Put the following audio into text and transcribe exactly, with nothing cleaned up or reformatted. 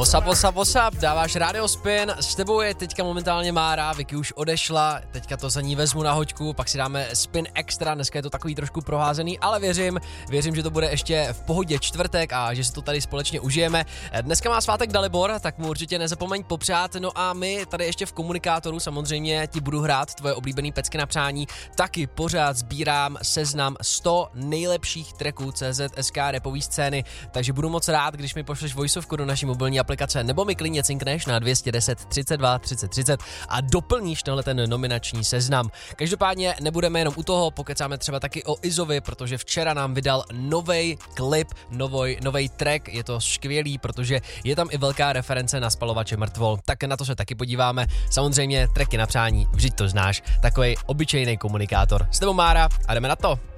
What's up, what's up, what's up, dáváš Radio Spin, s tebou je teďka momentálně Mára, Vicky už odešla, teďka to za ní vezmu na hoďku, pak si dáme Spin Extra, dneska je to takový trošku proházený, ale věřím, věřím, že to bude ještě v pohodě čtvrtek a že si to tady společně užijeme. Dneska má svátek Dalibor, tak mu určitě nezapomeň popřát, no a my tady ještě v komunikátoru samozřejmě ti budu hrát tvoje oblíbený pecky na přání, taky pořád sbírám seznam sto nejlepších tracků C Z S K rapový scény, takže budu moc rád, když mi pošleš voiceovku do naší mobilní aplikace, nebo mi klidně cinkneš na dvě stě deset třicet dva třicet třicet a doplníš tenhle ten nominační seznam. Každopádně nebudeme jenom u toho, pokecáme třeba taky o Izovi, protože včera nám vydal novej klip, novoj, novej track, je to skvělý, protože je tam i velká reference na spalovače mrtvol, tak na to se taky podíváme. Samozřejmě tracky na přání, vždyť to znáš, takovej obyčejný komunikátor. S tebou Mára a jdeme na to.